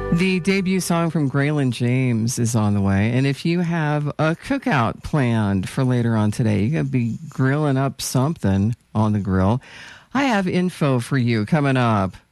The debut song from Graylin James is on the way. And if you have a cookout planned for later on today, you're going to be grilling up something on the grill. I have info for you coming up.